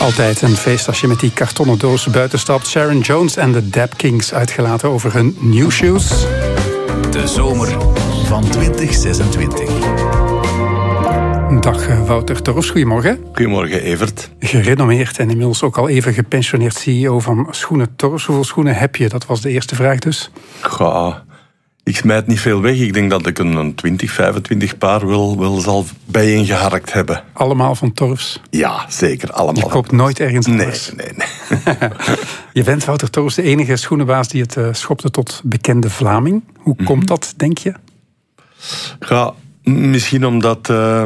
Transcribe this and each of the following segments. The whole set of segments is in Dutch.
Altijd een feest als je met die kartonnen doos buiten stapt. Sharon Jones en de Dap Kings uitgelaten over hun New Shoes. De zomer van 2026. Dag Wouter Torfs, goedemorgen. Goedemorgen Evert. Gerenommeerd en inmiddels ook al even gepensioneerd CEO van Schoenen Torfs. Hoeveel schoenen heb je? Dat was de eerste vraag dus. Goh, ik smijt niet veel weg. Ik denk dat ik een 20, 25 paar wel zal bijeengeharkt hebben. Allemaal van Torfs? Ja, zeker. Allemaal. Je koopt nooit ergens anders? Nee. Je bent, Wouter Torfs, de enige schoenenbaas die het schopte tot bekende Vlaming. Hoe komt dat, denk je? Ja, misschien omdat...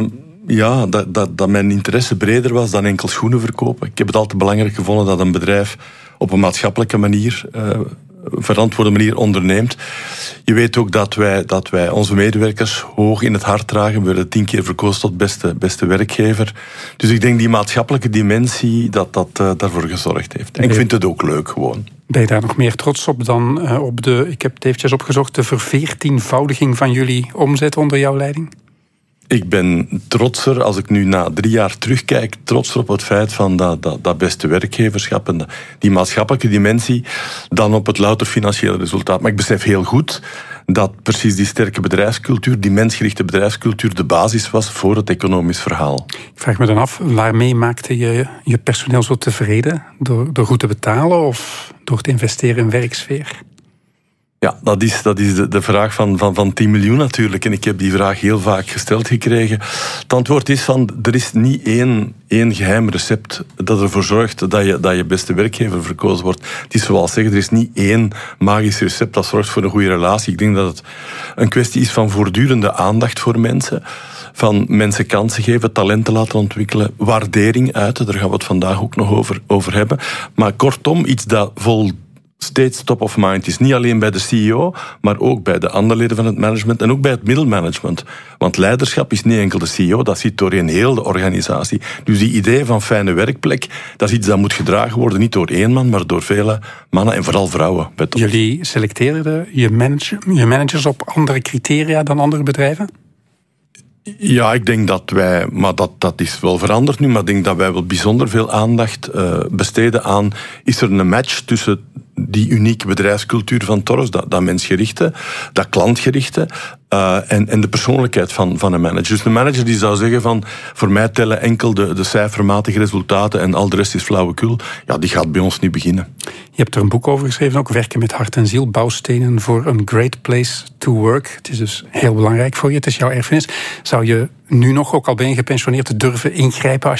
dat mijn interesse breder was dan enkel schoenen verkopen. Ik heb het altijd belangrijk gevonden dat een bedrijf op een maatschappelijke manier, verantwoorde manier onderneemt. Je weet ook dat wij onze medewerkers hoog in het hart dragen. We werden 10 keer verkozen tot beste werkgever. Dus ik denk die maatschappelijke dimensie dat daarvoor gezorgd heeft. En ik vind het ook leuk gewoon. Ben je daar nog meer trots op dan op de, ik heb het eventjes opgezocht, de verveertienvoudiging van jullie omzet onder jouw leiding? Ik ben trotser, als ik nu na 3 jaar terugkijk, trotser op het feit van dat beste werkgeverschap en die maatschappelijke dimensie, dan op het louter financiële resultaat. Maar ik besef heel goed dat precies die sterke bedrijfscultuur, die mensgerichte bedrijfscultuur, de basis was voor het economisch verhaal. Ik vraag me dan af, waarmee maakte je je personeel zo tevreden? Door goed te betalen of door te investeren in werksfeer? Ja, dat is de vraag van 10 miljoen natuurlijk. En ik heb die vraag heel vaak gesteld gekregen. Het antwoord is er is niet één geheim recept dat ervoor zorgt dat je beste werkgever verkozen wordt. Het is zoals zeggen, er is niet één magisch recept dat zorgt voor een goede relatie. Ik denk dat het een kwestie is van voortdurende aandacht voor mensen. Van mensen kansen geven, talenten laten ontwikkelen, waardering uiten. Daar gaan we het vandaag ook nog over hebben. Maar kortom, iets dat steeds top of mind is. Niet alleen bij de CEO, maar ook bij de andere leden van het management en ook bij het middelmanagement. Want leiderschap is niet enkel de CEO, dat zit doorheen heel de organisatie. Dus die idee van fijne werkplek, dat is iets dat moet gedragen worden, niet door 1 man, maar door vele mannen en vooral vrouwen. Jullie selecteerden je managers op andere criteria dan andere bedrijven? Ja, ik denk dat wij, maar dat is wel veranderd nu, maar ik denk dat wij wel bijzonder veel aandacht besteden aan, is er een match tussen die unieke bedrijfscultuur van Torfs, dat mensgerichte, dat klantgerichte, en de persoonlijkheid van een manager. Dus een manager die zou zeggen van, voor mij tellen enkel de cijfermatige resultaten en al de rest is flauwekul, ja, die gaat bij ons niet beginnen. Je hebt er een boek over geschreven, ook Werken met hart en ziel, bouwstenen voor een great place to work. Het is dus heel belangrijk voor je, het is jouw erfenis. Zou je nu nog, ook al ben je gepensioneerd, durven ingrijpen als